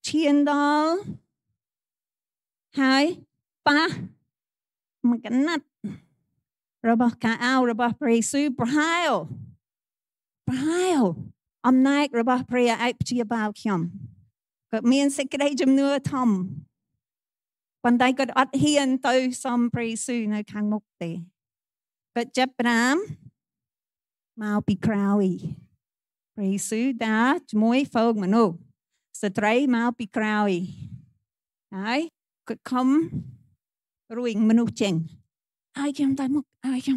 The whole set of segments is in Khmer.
ឈានដល់ហើយប៉ះមួយកណាត់របស់កាអោរបស់ព្រះយេស៊ូវប្រហែលអំណាចរបស់ព្រះឯកព្យាបាលខ្ញុំក៏មានសេចក្តីជំនឿធំប៉ុន្តែក៏អត់ហ៊ានទៅសំព្រះយេស៊ូវនៅខាងមុខទេក៏ចាប់ផ្ដើមមកពីក្រោយព្រះយេស៊ូវដើរជាមួយហ្វូងមនុស្សស្ត្រីមកពីក្រោយហើយក៏ខំរួយមនុស្សចេញឲ្យខ្ញុំទៅមុខ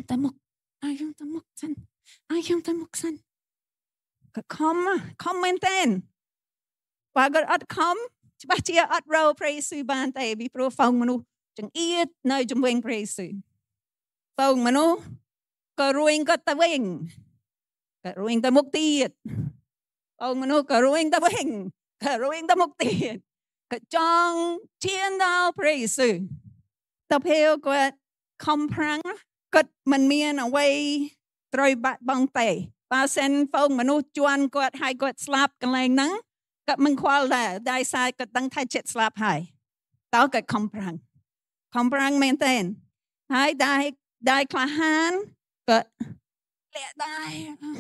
សិនក៏ខំមែនតើបើក៏អត់ខំច្បាស់ជាអត់រោព្រះយេស៊ូវបានទេពីព្រោះហ្វូងមនុស្សចង្អៀតនៅជំវិញព្រះយេស៊ូវហ្វូងមនុស្សក៏រួយក៏ទៅវិញក៏រួយទៅមុខទៀតហ្វូងមនុស្សក៏រួយទៅវិញក៏រួយទៅមុខទៀតក៏ចង់ឈានដល់ព្រះយេស៊ូវទៅពេលគាត់ខំប្រាំងគាត់មិនមានអ្វីត្រូវបាត់បង់ទេបើសិនហ្វូងមនុស្សជន់គាត់ឲ្យគាត់ស្លាប់កន្លែងហ្នឹងគាត់មិនខ្វល់ដែរសារគាត់ដឹងថាចិត្តស្លាប់ហើយតើគាត់ខំប្រាំងមែនទេហើយដែរក្លាហានគាត់លាក់ដែរ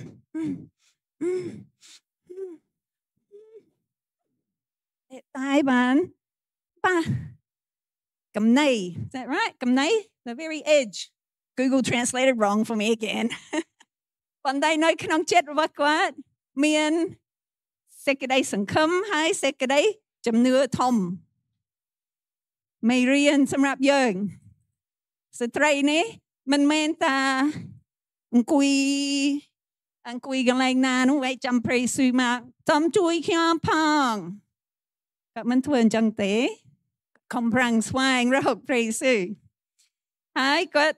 បានប៉ះកំណៃ is that right កំណៃ the very edge Google translated wrong for me again ប៉ុន្តែនៅក្នុងចិត្តរបស់គាត់មានសេចក្តីសង្ឃឹមហើយសេចក្តីជំនឿធំមេរៀនសម្រាប់យើងស្ត្រីនេះមិនមែនតាអង្គុយកន្លែងណានោះឯងចាំព្រះយេស៊ូវមកតំជួយខ្ញុំផងគាត់មិនធ្វើអញ្ចឹងទេខំប្រឹងស្វែងរកព្រះយេស៊ូវហើយគាត់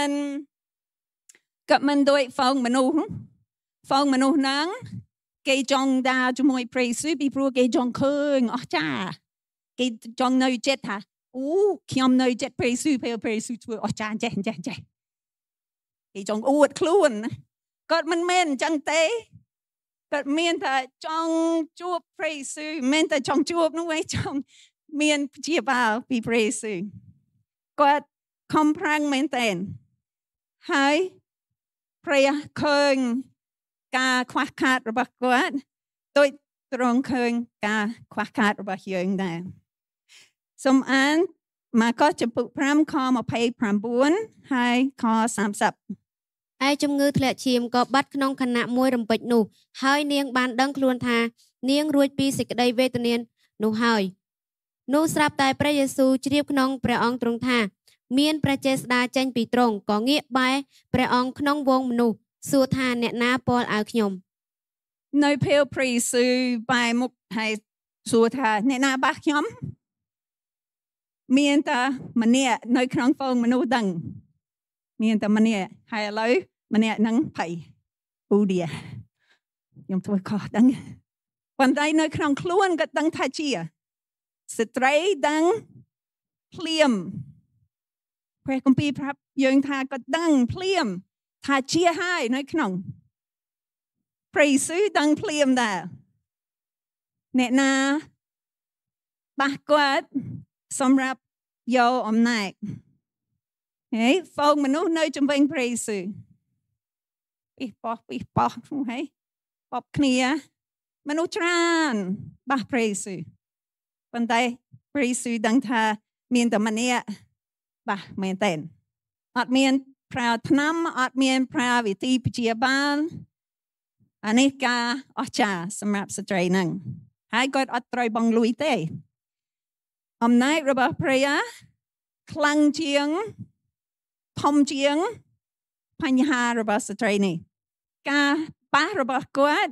មិនដូចហ្វូងមនុស្សហ្នឹងគេចង់ដើរជាមួយព្រះយេស៊ូវពីព្រោះគេចង់ឃើញអស្ចារ្យគេចង់នៅចិត្តថាអូខ្ញុំនៅចិត្តព្រះយេស៊ូវពេលព្រះយេស៊ូវធ្វើអស្ចារ្យចេះគេចង់អួតខ្លួនគាត់មិនមែនអញ្ចឹងទេគាត់មានតែចង់ជួបព្រះយេស៊ូវមិនតែចង់ជួបនោះឯងចង់មានព្យាបាលពីព្រះយេស៊ូវគាត់ខំប្រឹងមែនតែនហើយព្រះឃើញការខ្វះខាតរបស់គាត់ដូចទ្រង់ឃើញការខ្វះខាតរបស់យើងដែរសូមអានម៉ាកុសចំពុក5ខ29ហើយខ30 ឯជំងឺធ្លាក់ឈាមក៏បាត់ក្នុងខណៈមួយរំពេចនោះហើយនាងបានដឹងខ្លួនថានាងរួចពីសេចក្តីវេទនានោះហើយនោះស្រាប់តែព្រះយេស៊ូវជ្រាបក្នុងព្រះអង្គទ្រង់ថាមានព្រះចេស្តាចេញពីទ្រង់ក៏ងាកបែរព្រះអង្គក្នុងវងមនុស្សសួរថាអ្នកណាពាល់អាវខ្ញុំនៅពេលព្រះយេស៊ូវបែរមុខហើយសួរថាអ្នកណាបាសខ្ញុំមានតែម្នាក់នៅក្នុងហ្វូងមនុស្សដឹងមានតែម្នាក់ហើយឥឡូវម្នាក់ហ្នឹងភ័យអូឌីខ្ញុំធ្វើខុសដឹងប៉ុន្តែនៅក្នុងខ្លួនក៏ដឹងថាជាស្ត្រីដឹងភ្លាមព្រះគម្ពីរប្រាប់យើងថាក៏ដឹងភ្លាមថាជាហើយនៅក្នុងព្រះយេស៊ូវដឹងភ្លាមដែរអ្នកណាបាសគាត់សម្រាប់យកអំណាចហើយហ្វូងមនុស្សនៅជំវិញព្រះយេស៊ូវពីប៉ោះហើយបបគ្នាមនុស្សច្រើនបាសព្រះយេស៊ូវប៉ុន្តែព្រះយេស៊ូវដឹងថាមានតែម្នាក់បាសមែនតើអត់មានប្រើថ្នាំអត់មានប្រើវិធីព្យាបាលអានេះការអស្ចារ្យសម្រាប់ស្ត្រីហ្នឹងហើយគាត់អត់ត្រូវបង់លុយទេអំណាចរបស់ព្រះខ្លាំងជាងធំជាងបញ្ហារបស់ស្ត្រីនេះការប៉ះរបស់គាត់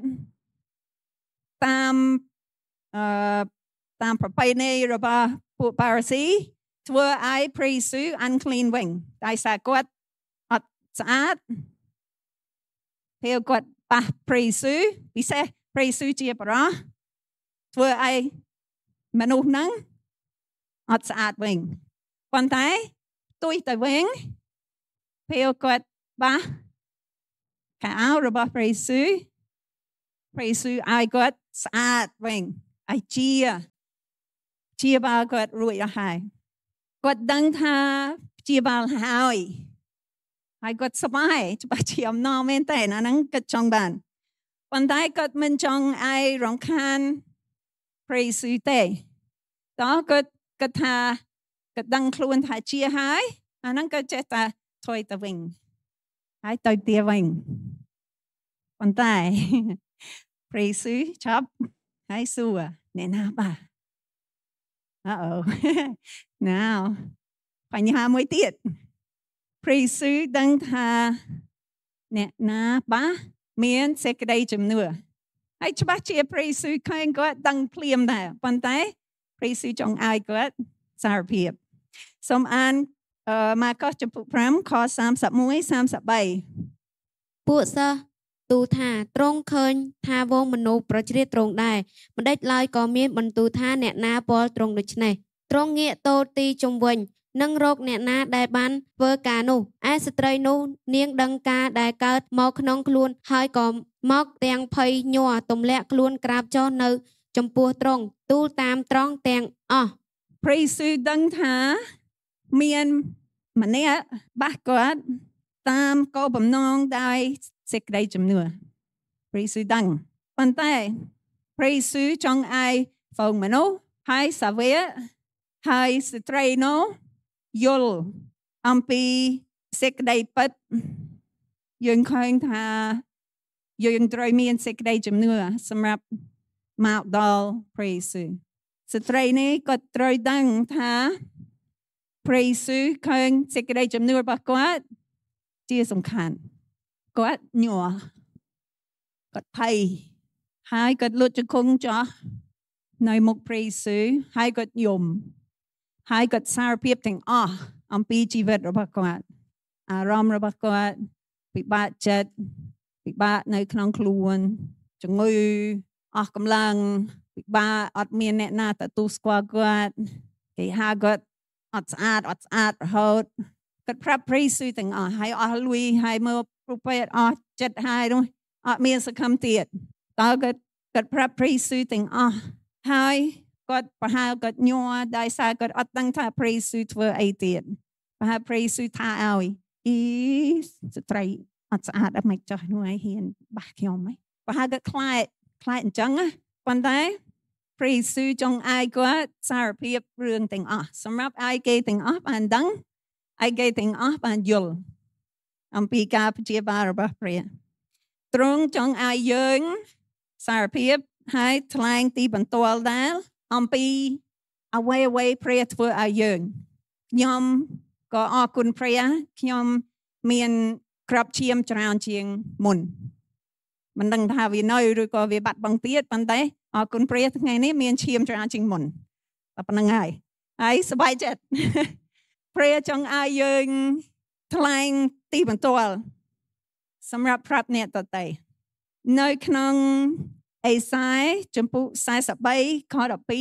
តាមប្រពៃណីរបស់ពួកបារស៊ីធ្វើឲ្យព្រះយេស៊ូវ unclean វិញតែសារគាត់អត់ស្អាតពេលគាត់ប៉ះព្រះយេស៊ូវពិសេសព្រះយេស៊ូវជាបរិសុទ្ធធ្វើឲ្យមនុស្សហ្នឹងអត់ស្អាតវិញប៉ុន្តែផ្ទុយទៅវិញពេលគាត់បាសខោអាវរបស់ព្រះយេស៊ូវឲ្យគាត់ស្អាតវិញឲ្យជាជាបាលគាត់រួចអស់ហើយគាត់ដឹងថាជាបាលហើយគាត់សប្បាយច្បាស់ជាអំណរមែនតើអាហ្នឹងគាត់ចង់បានប៉ុន្តែគាត់មិនចង់ឲ្យរំខានព្រះយេស៊ូវទេតោះគាត់ថាគាត់ដឹងខ្លួនថាជាហើយអាហ្នឹងគាត់ចេះតែធ្វើទៅវិញហើយទៅទៀតវិញប៉ុន្តែព្រះយេស៊ូវចាប់ហើយសួរអ្នកណាបាទ Uh-oh now បញ្ហាមួយទៀតព្រះយេស៊ូវដឹងថាអ្នកណាបាទមានសេចក្តីជំនឿហើយច្បាស់ជាព្រះយេស៊ូវឃើញគាត់ដឹងភ្លាមដែរប៉ុន្តែព្រះយេស៊ូវចង់ឲ្យគាត់សារភាពសូមអានម៉ាកុសចំពុក5ខ31 33 ពួកសិស្សទូលថាទ្រង់ឃើញថាវងមនុស្សប្រជ្រៀតទ្រង់ដែរម្ដេចឡើយក៏មានបន្ទូលថាអ្នកណាពលទ្រង់ដូច្នេះទ្រង់ងាកទៅទីជុំវិញនឹងរកអ្នកណាដែលបានធ្វើការនោះឯស្ត្រីនោះនាងដឹងការដែលកើតមកក្នុងខ្លួនហើយក៏មកទាំងភ័យញ័រទម្លាក់ខ្លួនក្រាបចុះនៅចំពោះទ្រង់ទូលតាមត្រង់ទាំងអស់ព្រះយេស៊ូវដឹងថាមានម្នាក់បះគាត់តាមគោលបំណងដោយសេចក្តីជំនឿព្រះយេស៊ូវដឹងប៉ុន្តែព្រះយេស៊ូវចង់ឲ្យហ្វូងមនុស្សហើយសាវកហើយស្ត្រីនោះយល់អំពីសេចក្តីពិតយើងឃើញថាយើងត្រូវមានសេចក្តីជំនឿសម្រាប់មកដល់ព្រះយេស៊ូវស្ត្រីនេះក៏ត្រូវដឹងថាព្រះយេស៊ូវឃើញសេចក្តីជំនឿរបស់គាត់ជាសំខាន់គាត់ញ័រគាត់ភ័យហើយគាត់លុតជង្គង់ចុះនៅមុខព្រះយេស៊ូវហើយគាត់យំហើយគាត់សារភាពទាំងអស់អំពីជីវិតរបស់គាត់អារម្មណ៍របស់គាត់ពិបាកចិត្តពិបាកនៅក្នុងខ្លួនជំងឺអស់កម្លាំងពិបាកអត់មានអ្នកណាទទួលស្គាល់គាត់គេហៅគាត់អត់ស្អាតរហូតគាត់ប្រាប់ព្រះយេស៊ូវទាំងអស់ហើយអស់លុយហើយមើលប្រពៃអស់ចិត្តហើយនោះអត់មានសង្ឃឹមទៀតតើគាត់ប្រាប់ព្រះយេស៊ូវទាំងអស់ហើយគាត់ប្រហែលគាត់ញ័រដោយសារគាត់អត់ដឹងថាព្រះយេស៊ូវធ្វើអីទៀតប្រហែលព្រះយេស៊ូវថាឲ្យស្ត្រីអត់ស្អាតអត់មិនចោះនោះឲ្យហ៊ានបះខ្ញុំហ៎ប្រហែលគាត់ខ្លាចអញ្ចឹងណាប៉ុន្តែព្រះយេស៊ូវចង់ឲ្យគាត់សារភាពរឿងទាំងអស់សម្រាប់ឲ្យគេទាំងអស់បានដឹងឲ្យគេទាំងអស់បានយល់អំពីការព្យាបាលរបស់ព្រះទ្រង់ចង់ឲ្យយើងសារភាពហើយថ្លែងទីបន្ទាល់ដែរអំពីអ្វីព្រះធ្វើឲ្យយើងខ្ញុំក៏អរគុណព្រះខ្ញុំមានក្របឈាមច្រើនជាងមុនមិនដឹងថាវានៅឬក៏វាបាត់បង់ទៀតប៉ុន្តែអរគុណព្រះថ្ងៃនេះមានឈាមច្រើនជាងមុនតែប៉ុណ្្នឹងហើយសប្បាយចិត្តព្រះចង់ឲ្យយើងថ្លែងទីបន្ទាល់សម្រាប់ប្រាប់អ្នកដទៃនៅក្នុងអេសាយចំពុក43ខ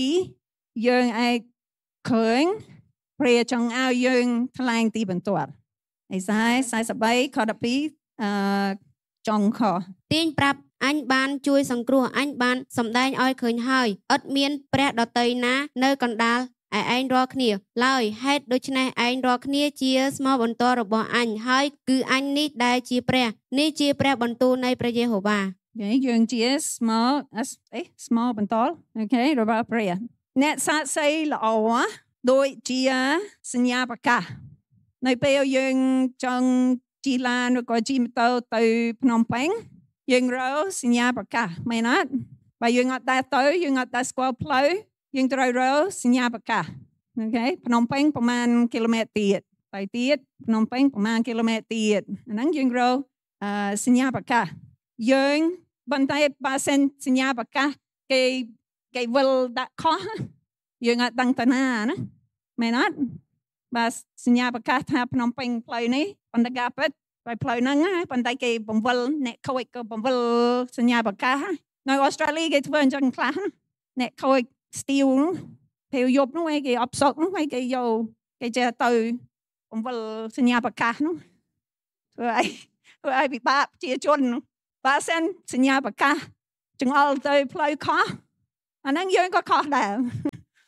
12យើងអាចឃើញព្រះចង់ឲ្យយើងថ្លែងទីបន្ទាល់អេសាយ43ខ12ចុងខទាញប្រាប់អញបានជួយសង្គ្រោះអញបានសម្ដែងឲ្យឃើញហើយឥតមានព្រះដតីណានៅកណ្ដាលឯងរាល់គ្នាឡើយហេតុដូច្នេះឯងរាល់គ្នាជាស្មោបន្ទាល់របស់អញហើយគឺអញនេះដែលជាព្រះនេះជាព្រះបន្ទូលនៃព្រះយេហូវ៉ាយើងជាស្មោបន្ទាល់អូខេរបស់ព្រះអ្នកសាកសីល្អដូចជាសញ្ញាប្រកាសនៅពេលយើងចង់ជិះឡានឬក៏ជិះម៉ូតូទៅភ្នំពេញយើងរកសញ្ញាប្រកាសមែនអត់បើយើងអត់ដែរទៅយើងអត់ដែរស្គាល់ផ្លូវយើងត្រូវរកសញ្ញាប្រកាសអូខេភ្នំពេញប្រហែលគីឡូម៉ែត្រទៀតទៅទៀតភ្នំពេញប្រហែលគីឡូម៉ែត្រទៀតអាហ្នឹងយើងរកសញ្ញាប្រកាសយើងបន្តែបើសិនសញ្ញាប្រកាសគេវិលដាក់ខុសយើងអត់ដឹងទៅណាណាមែនអត់បើសញ្ញាប្រកាសថាភ្នំពេញផ្លូវនេះបណ្ឌការពិតហើយផ្លូវហ្នឹងប៉ុន្តែគេបង្វិលអ្នកខូចក៏បង្វិលសញ្ញាប្រកាសនៅអូស្ត្រាលីគេធ្វើអញ្ចឹងខ្លះអ្នកខូចស្ទីលពេលយប់នោះគេអបសុកនោះគេយកគេចេះទៅបង្វិលសញ្ញាប្រកាសនោះធ្វើឲ្យពិបាកជាជនបើសិនសញ្ញាប្រកាសចង្អុលទៅផ្លូវខុសអាហ្នឹងយើងក៏ខុសដែរ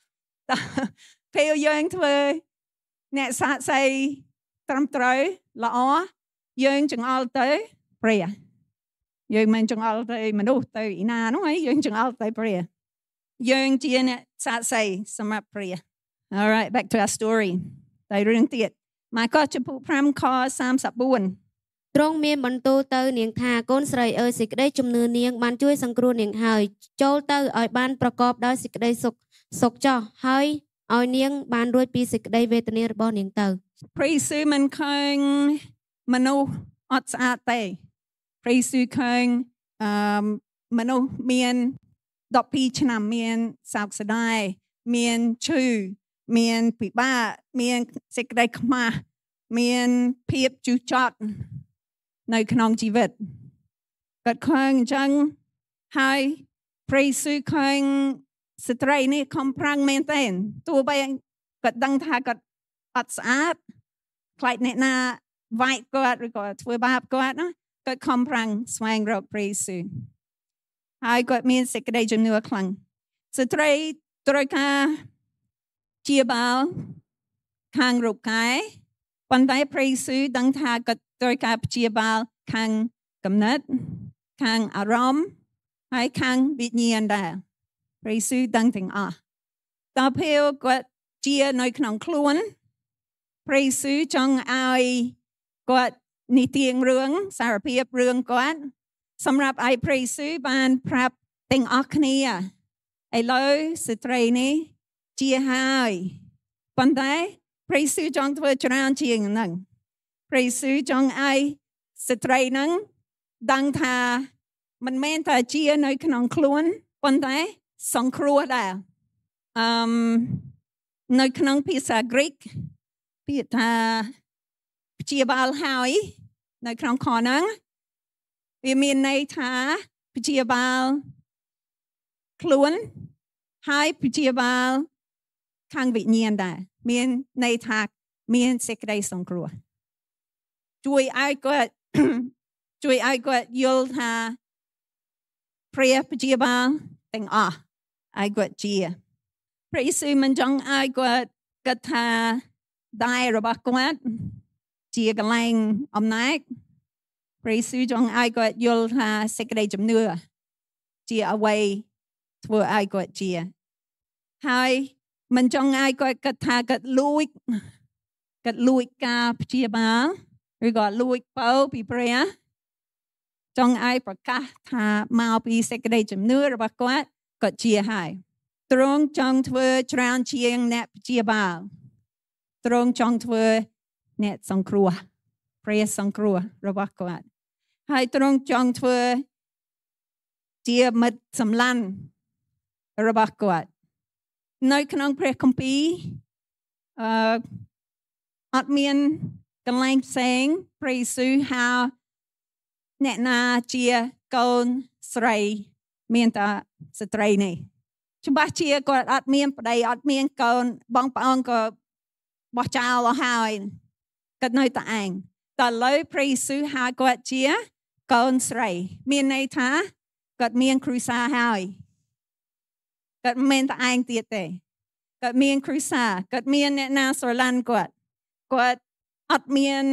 ពេលយើងធ្វើអ្នកសាកសីត្រឹមត្រូវល្អយើងចង្អុលទៅព្រះយើងមិនចង្អុលទៅមនុស្សទៅឯណានោះហើយយើងចង្អុលទៅព្រះយើងជាអ្នកសាកសីសម្រាប់ព្រះ All right back to our story តែរឿងទៀតម៉ាកុសចំពោះ5ខ34 ទ្រង់មានបន្ទូលទៅនាងថាកូនស្រីអើយសេចក្តីជំនឿនាងបានជួយសង្គ្រោះនាងហើយចូលទៅឲ្យបានប្រកបដោយសេចក្តីសុខចោះហើយឲ្យនាងបានរួចពីសេចក្តីវេទនារបស់នាងទៅព្រះយេស៊ូវមិនឃើញមនុស្សអត់ស្អាតទេព្រះយេស៊ូវឃើញមនុស្សមាន12ឆ្នាំមានសោកស្ដាយមានឈឺមានពិបាកមានសេចក្តីខ្មាស់មានភាពជូរចត់នៅក្នុងជីវិតគាត់ឃើញអញ្ចឹងហើយព្រះយេស៊ូវឃើញស្ត្រីនេះខំប្រឹងមែនទែនទោះបីគាត់ដឹងថាគាត់អត់ស្អាតខ្លាចអ្នកណាវាយគាត់ឬក៏ធ្វើបាបគាត់ណាគាត់ខំប្រឹងស្វែងរកព្រះយេស៊ូវហើយគាត់មានសេចក្តីជំនឿខ្លាំងស្ត្រីត្រូវការជាបាលខាងរូបកាយប៉ុន្តែព្រះយេស៊ូវដឹងថាគាត់ត្រូវការជាបាលខាងគំនិតខាងអារម្មណ៍ហើយខាងវិញ្ញាណដែរព្រះយេស៊ូវដឹងទាំងអស់តើពេលគាត់ជានៅក្នុងខ្លួនព្រះយេស៊ូវចង់ឲ្យគាត់និទានរឿងសារភាពរឿងគាត់សម្រាប់ឲ្យព្រះយេស៊ូវបានប្រាប់ទាំងអស់គ្នាឥឡូវស្ត្រីនេះជាហើយប៉ុន្តែព្រះយេស៊ូវចង់ធ្វើច្រើនជាងហ្នឹងព្រះយេស៊ូវចង់ឲ្យស្ត្រីហ្នឹងដឹងថាមិនមែនតែជានៅក្នុងខ្លួនប៉ុន្តែសង្គ្រោះដែរនៅក្នុងភាសា Greek ពាក្យថាព្យាបាលហើយនៅក្នុងខហ្នឹងវាមានន័យថាព្យាបាលខ្លួនហើយព្យាបាលខាងវិញ្ញាណដែរមានន័យថាមានសេចក្តីសង្គ្រោះជួយឲ្យគាត់យល់ថាព្រះព្យាបាលទាំងអស់ឲ្យគាត់ជាព្រះយេស៊ូវមិនចង់ឲ្យគាត់គិតថាដៃរបស់គាត់ជាកន្លែងអំណាចព្រះយេស៊ូវចង់ឲ្យគាត់យល់ថាសេចក្តីជំនឿជាអ្វីធ្វើឲ្យគាត់ជាហើយមិនចង់ឲ្យគាត់គិតថាគាត់លួចការព្យាបាលឬក៏លួចពោពីព្រះចង់ឲ្យប្រកាសថាមកពីសេចក្តីជំនឿរបស់គាត់ជាហើយទ្រង់ចង់ធ្វើច្រើនជាងអ្នកព្យាបាលទ្រង់ចង់ធ្វើអ្នកសង្គ្រោះព្រះសង្គ្រោះរបស់គាត់ហើយទ្រង់ចង់ធ្វើជាមិត្តសម្លាញ់របស់គាត់នៅក្នុងព្រះគម្ពីរអត់មានកន្លែងផ្សេងព្រះយេស៊ូវហៅអ្នកណាជាកូនស្រីមានតែស្ត្រីនេះច្បាស់ជាគាត់អត់មានប្តីអត់មានកូនបងប្អូនក៏បោះចោលអស់ហើយគាត់នៅតែឯងតែឥឡូវព្រះយេស៊ូវហៅគាត់ជាកូនស្រីមានន័យថាគាត់មានគ្រួសារហើយគាត់មិនមែនតែឯងទៀតទេគាត់មានគ្រួសារគាត់មានអ្នកណាស្រឡាញ់គាត់អត់មាន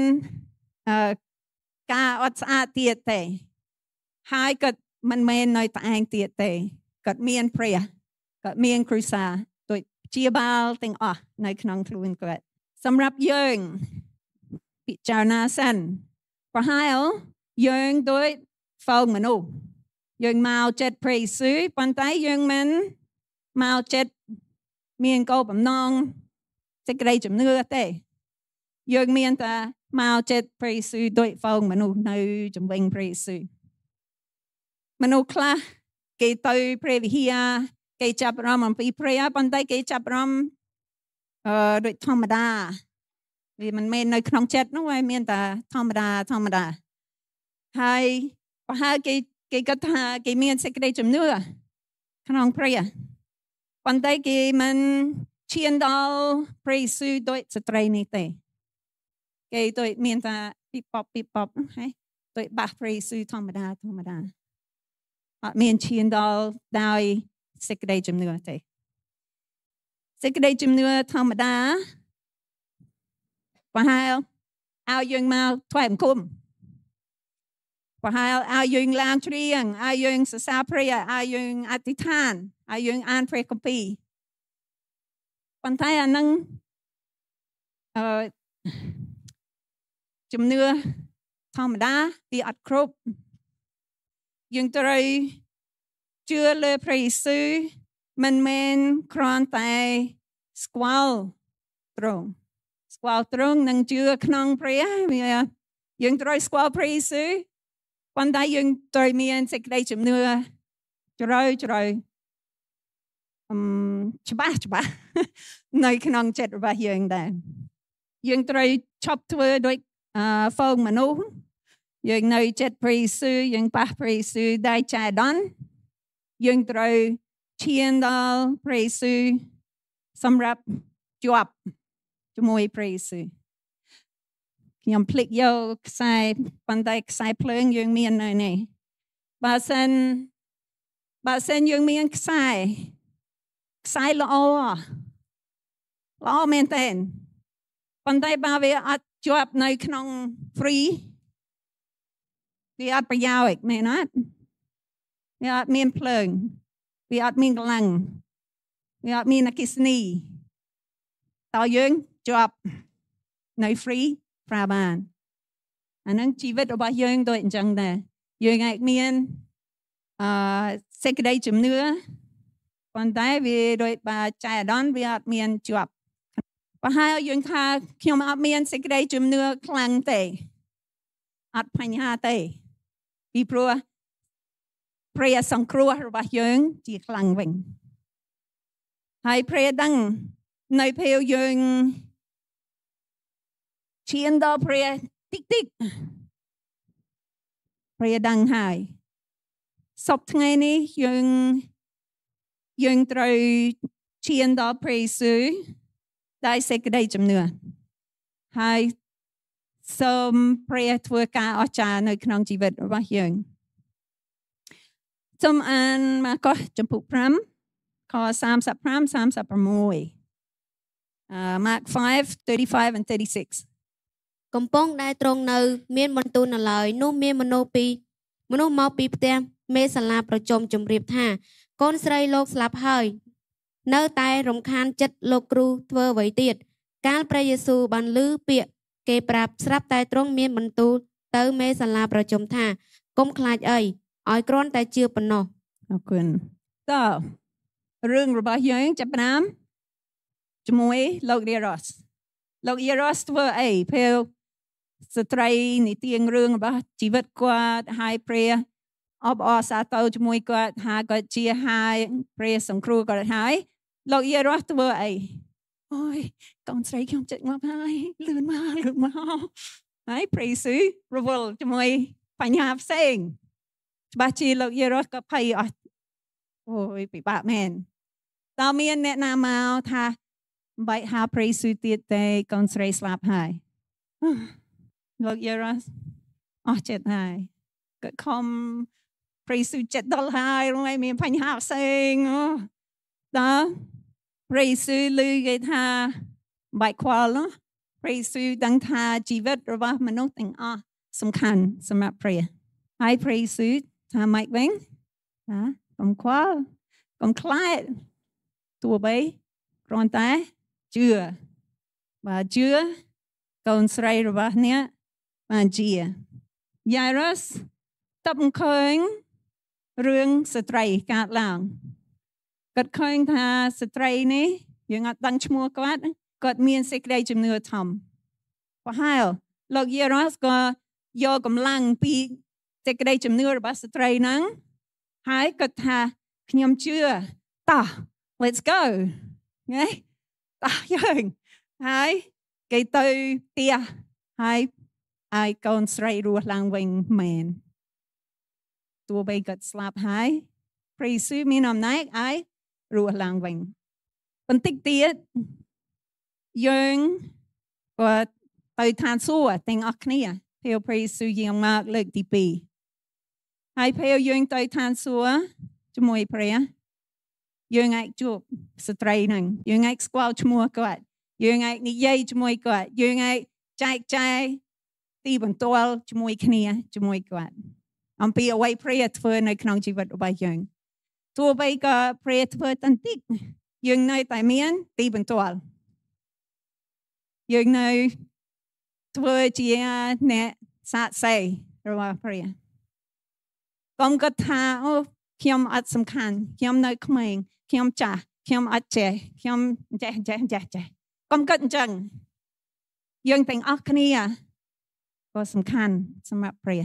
ការអត់ស្អាតទៀតទេហើយគាត់មិនមែននៅតែឯងទៀតទេគាត់មានព្រះគាត់មានគ្រួសារដូចជាបាលទាំងអស់នៅក្នុងខ្លួនគាត់សម្រាប់យើងពិចារណាសិនប្រហែលយើងដូចហ្វូងមនុស្សយើងមកចិត្តព្រះយេស៊ូវប៉ុន្តែយើងមិនមកចិត្តមានគោលបំណងសេចក្តីជំនឿទេយើងមានតែមកចិត្តព្រះយេស៊ូវដូចហ្វូងមនុស្សនៅជំវិញព្រះយេស៊ូវមនុស្សខ្លះគេទៅព្រះវិហារគេចាប់អារម្មណ៍អំពីព្រះប៉ុន្តែគេចាប់អារម្មណ៍ដូចធម្មតាវាមិនមែននៅក្នុងចិត្តនោះហើយមានតែធម្មតាហើយប្រហែលគេគិតថាគេមានសេចក្តីជំនឿក្នុងព្រះប៉ុន្តែគេមិនឈានដល់ព្រះយេស៊ូវដូចស្ត្រីនេះទេគេដូចមានតែពីពបហើយដូចបាសព្រះយេស៊ូវធម្មតាអត់មានឈានដល់ដោយសេចក្តីជំនឿទេសេចក្តីជំនឿធម្មតាប្រហែលឲ្យយើងមកថ្វាយបង្គំប្រហែលឲ្យយើងឡើងច្រៀងឲ្យយើងសរសើរព្រះឲ្យយើងអធិដ្ឋានឲ្យយើងអានព្រះគម្ពីរប៉ុន្តែអានឹងជំនឿធម្មតាវាអត់គ្រប់យើងត្រូវជឿលើព្រះយេស៊ូវមិនមែនគ្រាន់តែស្គាល់ទ្រង់នឹងជឿក្នុងព្រះយើងត្រូវស្គាល់ព្រះយេស៊ូវប៉ុន្តែយើងត្រូវមានសេចក្តីជំនឿជ្រៅច្បាស់នៅក្នុងចិត្តរបស់យើងដែរយើងត្រូវឈប់ធ្វើដោយហ្វូងមនុស្សយើងនៅចិត្តព្រះយេស៊ូវយើងប៉ះព្រះយេស៊ូវដែលចែដន្យយើងត្រូវឈានដល់ព្រះយេស៊ូវសម្រាប់ជាប់ជាមួយព្រះយេស៊ូវខ្ញុំភ្លេចយកខ្សែប៉ុន្តែខ្សែភ្លើងយើងមាននៅនេះបើសិនយើងមានខ្សែល្អមែនតើប៉ុន្តែបើវាអត់ជាប់នៅក្នុង free វាអត់ប្រយោជន៍មែនអត់វាអត់មានភ្លើងវាអត់មានកម្លាំងវាអត់មានអគ្គិសនីតើយើងជាប់នៅ free ប្រាបានអានឹងជីវិតរបស់យើងដូចអញ្ចឹងដែរយើងអាចមានសេចក្តីជំនឿប៉ុន្តែវាដូចបើចែដន្យវាអត់មានជាប់ប្រហែលយើងថាខ្ញុំអត់មានសេចក្តីជំនឿខ្លាំងទេអត់បញ្ហាទេពីព្រោះព្រះសង្គ្រោះរបស់យើងជាខ្លាំងវិញហើយព្រះដឹងនៅពេលយើងឈានដល់ព្រះតិចព្រះដឹងហើយសពថ្ងៃនេះយើងត្រូវឈានដល់ព្រះយេស៊ូវដោយសេចក្តីជំនឿហើយសូមព្រះធ្វើការអស្ចារ្យនៅក្នុងជីវិតរបស់យើងសូមអានម៉ាកុសចំពុក5ខ35 36 Mark 5:35 and 36 កំពុងដែលទ្រង់នៅមានបន្ទូលនៅឡើយនោះមានមនុស្សមកពីផ្ទះមេសាលាប្រជុំជម្រាបថាកូនស្រីលោកស្លាប់ហើយនៅតែរំខានចិត្តលោកគ្រូធ្វើអ្វីទៀតកាលព្រះយេស៊ូវបានឮពាក្យគេប្រាប់ស្រាប់តែទ្រង់មានបន្ទូលទៅមេសាលាប្រជុំថាកុំខ្លាចអីឲ្យគ្រាន់តែជឿប៉ុណ្ណោះអរគុណតើរឿងរបស់យើងចាប់ផ្ដើមជាមួយលោកយេរ៉ូសធ្វើអីពេលស្ត្រីនិទានរឿងរបស់ជីវិតគាត់ហើយព្រះអបអរសាទរជាមួយគាត់ហើយគាត់ជាហើយព្រះសង្គ្រោះគាត់ហើយលោកយេរ៉ូសធ្វើអីអូយកូនស្រីខ្ញុំចិត្តងាប់ហើយលឿនមកហើយព្រះយេស៊ូវរវល់ជាមួយបញ្ហាផ្សេងច្បាស់ជាលោកយេរ៉ូសក៏ភ័យអស់អូយពិបាកមែនតើមានអ្នកណាមកថាបែកហៅព្រះយេស៊ូវទៀតទេកូនស្រីស្លាប់ហើយលោកយេរ៉ូសអស់ចិត្តហើយគាត់ខំព្រះយេស៊ូវចិត្តដល់ហើយរងឯមានបញ្ហាផ្សេងតើព្រះយេស៊ូវឮគេថាបែកខ្វល់នោះព្រះយេស៊ូវដឹងថាជីវិតរបស់មនុស្សទាំងអស់សំខាន់សម្រាប់ព្រះហើយព្រះយេស៊ូវថាម៉េចវិញកុំខ្វល់កុំខ្លាចទោះបីគ្រាន់តែជឿបើជឿកូនស្រីរបស់អ្នកបានជាយ៉ារ៉ូសតបឃើញរឿងស្ត្រីកើតឡើងគាត់ឃើញថាស្ត្រីនេះយើងអត់ដឹងឈ្មោះគាត់មានសេចក្តីជំនឿធំប្រហែលលោកយេរ៉ូសក៏យកកម្លាំងពីសេចក្តីជំនឿរបស់ស្ត្រីហ្នឹងហើយគាត់ថាខ្ញុំជឿតោះ let's go ណាតោះយើងហើយគេទៅផ្ទះហើយកូនស្រីរស់ឡើងវិញមែនទោះបីគាត់ស្លាប់ហើយព្រះយេស៊ូវមានអំណាចឲ្យរស់ឡើងវិញបន្តិចទៀតយើងក៏ទៅឋានសួគ៌ទាំងអស់គ្នាពេលព្រះយេស៊ូវយាងមកលើកទី2ហើយពេលយើងទៅឋានសួគ៌ជាមួយព្រះយើងអាចជួបស្ត្រីហ្នឹងយើងអាចស្គាល់ឈ្មោះគាត់យើងអាចនិយាយជាមួយគាត់យើងអាចចែកចាយទីបន្ទាល់ជាមួយគ្នាជាមួយគាត់អំពីអ្វីព្រះធ្វើនៅក្នុងជីវិតរបស់យើងទោះបីក៏ព្រះធ្វើបន្តិចយើងនៅតែមានទីបន្ទាល់យើងនៅធ្វើជាអ្នកសាកសីរបស់ព្រះកុំគិតថាអូខ្ញុំអត់សំខាន់ខ្ញុំនៅក្មេងខ្ញុំចាស់ខ្ញុំអត់ចេះខ្ញុំចេះកុំគិតអញ្ចឹងយើងទាំងអស់គ្នាក៏សំខាន់សម្រាប់ព្រះ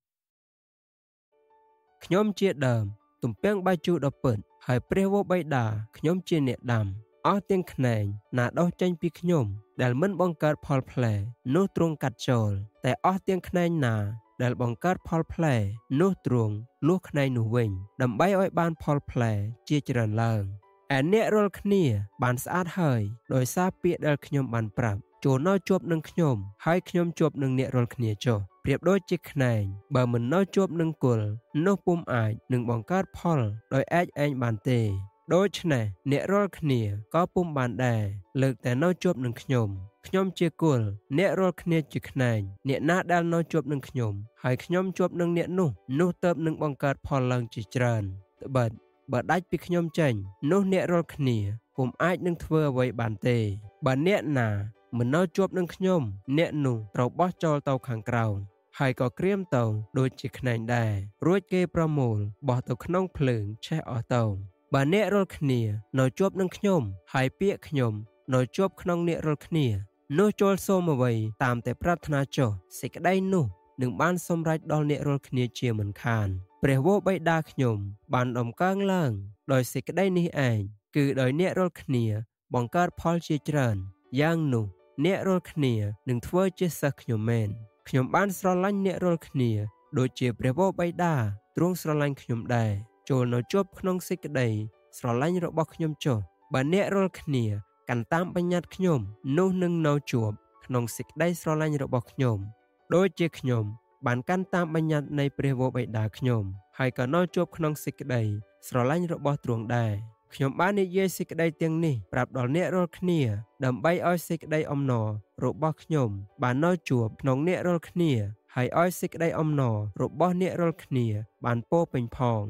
ខ្ញុំជាដើមទំពាំងបាយជូរដ៏ពិតហើយព្រះវរបិតាខ្ញុំជាអ្នកដាំអស់ទាំងខ្នែងណាដុះចេញពីខ្ញុំដែលមិនបង្កើតផលផ្លែនោះទ្រង់កាត់ចូលតែអស់ទាំងខ្នែងណាដែលបង្កើតផលផ្លែនោះទ្រង់លួសខ្នែងនោះវិញដើម្បីឲ្យបានផលផ្លែជាច្រើនឡើងឯអ្នករាល់គ្នាបានស្អាតហើយដោយសារពាក្យដែលខ្ញុំបានប្រាប់ចូលនៅជាប់នឹងខ្ញុំហើយខ្ញុំជាប់នឹងអ្នករាល់គ្នាចុះប្រៀបដូចជាខ្នែងបើមិននៅជាប់នឹងគល់នោះពុំអាចនឹងបង្កើតផលដោយឯងបានទេដូច្នេះអ្នករាល់គ្នាក៏ពុំបានដែរលើកតែនៅជាប់នឹងខ្ញុំជាគល់អ្នករាល់គ្នាជាខ្នែងអ្នកណាដែលនៅជាប់នឹងខ្ញុំហើយខ្ញុំជាប់នឹងអ្នកនោះទៅនឹងបង្កើតផលឡើងជាច្រើនត្បិតបើដាច់ពីខ្ញុំចេញនោះអ្នករាល់គ្នាពុំអាចនឹងធ្វើអ្វីបានទេបើអ្នកណាមិននៅជាប់នឹងខ្ញុំអ្នកនោះត្រូវបោះចោលទៅខាងក្រោមហើយក៏ក្រៀមទៅដូចជាខ្នែងដែររួចគេប្រមូលបោះទៅក្នុងភ្លើងឆេះអស់ទៅបើអ្នករាល់គ្នានៅជាប់នឹងខ្ញុំហើយពាក្យខ្ញុំនៅជាប់ក្នុងអ្នករាល់គ្នានោះចូលសូមអ្វីតាមតែប្រាថ្នាចុះសេចក្តីនោះនឹងបានសម្រេចដល់អ្នករាល់គ្នាជាមិនខានព្រះវរបិតាខ្ញុំបានដំកើងឡើងដោយសេចក្តីនេះឯងគឺដោយអ្នករាល់គ្នាបង្កើតផលជាច្រើនយ៉ាងនោះអ្នករាល់គ្នានឹងធ្វើជាសិស្សខ្ញុំមែនខ្ញុំបានស្រឡាញ់អ្នករាល់គ្នាដូចជាព្រះវរបិតាទ្រង់ស្រឡាញ់ខ្ញុំដែរចូលនៅជាប់ក្នុងសេចក្តីស្រឡាញ់របស់ខ្ញុំចុះបើអ្នករាល់គ្នាកាន់តាមបញ្ញត្តិខ្ញុំនោះនឹងនៅជាប់ក្នុងសេចក្តីស្រឡាញ់របស់ខ្ញុំដូចជាខ្ញុំបានកាន់តាមបញ្ញត្តិនៃព្រះវរបិតាខ្ញុំហើយក៏នៅជាប់ក្នុងសេចក្តីស្រឡាញ់របស់ទ្រង់ដែរខ្ញុំបាននិយាយសេចក្តីទាំងនេះប្រាប់ដល់អ្នករាល់គ្នាដើម្បីឲ្យសេចក្តីអំណររបស់ខ្ញុំបាននៅជាប់ក្នុងអ្នករាល់គ្នាហើយឲ្យសេចក្តីអំណររបស់អ្នករាល់គ្នាបានពោពេញផង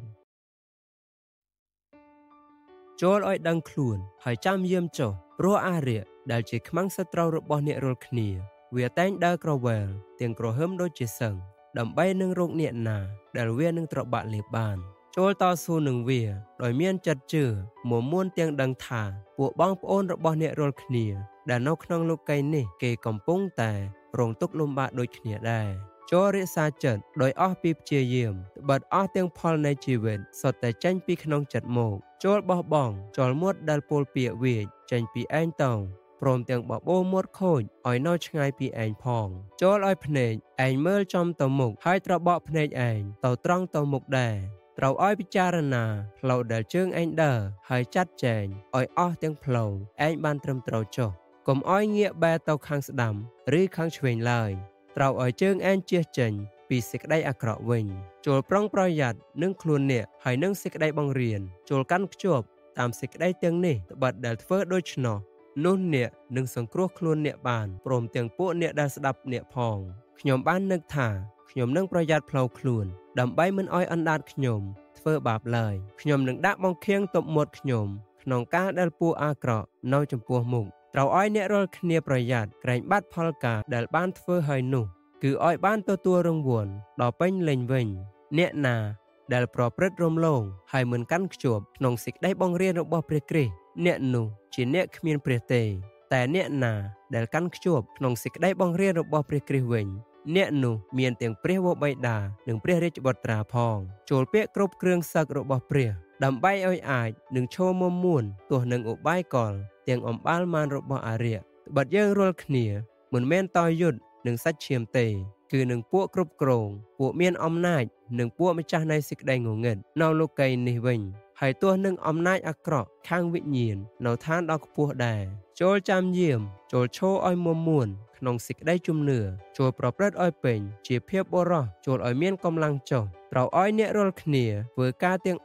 ចូលឲ្យដឹងខ្លួនហើយចាំយាមចុះព្រោះអារក្សដែលជាខ្មាំងសត្រូវរបស់អ្នករាល់គ្នាវាតែងដើរក្រវែលទាំងក្រហឹមដូចជាសឹងដើម្បីនឹងរកអ្នកណាដែលវានឹងត្របាក់លេបបានចូលតស៊ូនឹងវាដោយមានចិត្តជឿមួនទាំងដឹងថាពួកបងប្អូនរបស់អ្នករាល់គ្នាដែលនៅក្នុងលោកីយ៍នេះគេកំពុងតែរងទុក្ខលំបាកដូចគ្នាដែរចូលរក្សាចិត្តដោយអស់ពីព្យាយាមត្បិតអស់ទាំងផលនៃជីវិតសុទ្ធតែចេញពីក្នុងចិត្តមកចូលបោះបង់ចោលមាត់ដែលពោលពាក្យវាចចេញពីឯងទៅព្រមទាំងបបោមាត់ខូចឲ្យនៅឆ្ងាយពីឯងផងចូលឲ្យភ្នែកឯងមើលចំទៅមុខហើយត្របកភ្នែកឯងទៅត្រង់ទៅមុខដែរត្រូវឲ្យពិចារណាផ្លូវដែលជើងឯងដើរហើយចាត់ចែងឲ្យអស់ទាំងផ្លូវឯងបានត្រឹមត្រូវចុះកុំឲ្យងាកបែរទៅខាងស្ដាំឬខាងឆ្វេងឡើយត្រូវឲ្យជើងឯងជៀសចេញពីសេចក្តីអាក្រក់វិញចូលប្រុងប្រយ័ត្ននឹងខ្លួនអ្នកហើយនឹងសេចក្តីបង្រៀនចូលកាន់ខ្ជាប់តាមសេចក្តីទាំងនេះត្បិតដែលធ្វើដូច្នោះនោះអ្នកនឹងសង្គ្រោះខ្លួនអ្នកបានព្រមទាំងពួកអ្នកដែលស្ដាប់អ្នកផងខ្ញុំបាននឹកថាខ្ញុំនឹងប្រយ័ត្នផ្លូវខ្លួនដើម្បីមិនឲ្យអណ្ដាតខ្ញុំធ្វើបាបឡើយខ្ញុំនឹងដាក់បង្ខៀងទប់មាត់ខ្ញុំក្នុងការដែលពួកអាក្រក់នៅចំពោះមុខត្រូវឲ្យអ្នករាល់គ្នាប្រយ័ត្នក្រែងបាត់ផលការដែលបានធ្វើហើយនោះគឺឲ្យបានទទួលរង្វាន់ដល់ពេញលេញវិញអ្នកណាដែលប្រព្រឹត្តរំលងហើយមិនកាន់ខ្ជាប់ក្នុងសេចក្តីបង្រៀនរបស់ព្រះគ្រីស្ទអ្នកនោះជាអ្នកគ្មានព្រះទេតែអ្នកណាដែលកាន់ខ្ជាប់ក្នុងសេចក្តីបង្រៀនរបស់ព្រះគ្រីស្ទវិញអ្នកនោះមានទាំងព្រះវរបិតានិងព្រះរាជបុត្រាផងចូលពាក្យគ្រប់គ្រឿងសឹករបស់ព្រះដើម្បីឲ្យអាចនឹងឈរមុំមួនទោះនឹងឧបាយកលទាំងអំបាលមានរបស់អារក្សត្បិតយើងរាល់គ្នាមិនមែនតយុទ្ធនឹងសាច់ឈាមទេគឺនឹងពួកគ្រប់គ្រងពួកមានអំណាចនិងពួកម្ចាស់នៃសេចក្តីងងឹតនៅលោកីយ៍នេះវិញហើយទោះនឹងអំណាចអាក្រក់ខាងវិញ្ញាណនៅឋានដ៏ខ្ពស់ដែរចូលចាំយាមចូលឈរឲ្យមុំមួនក្នុងសេចក្តីជំនឿចូលប្រព្រឹត្តឲ្យពេញជាភាពបរិសុទ្ធចូលឲ្យមានកម្លាំងចុះត្រូវឲ្យអ្នករាល់គ្នាធ្វើការទាំងអស់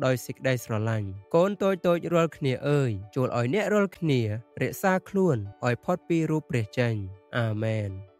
ដោយសេចក្តីស្រឡាញ់កូនតូចៗរាល់គ្នាអើយចូលឲ្យអ្នករាល់គ្នារក្សាខ្លួនឲ្យផុតពីរូបព្រះចេញអាមែន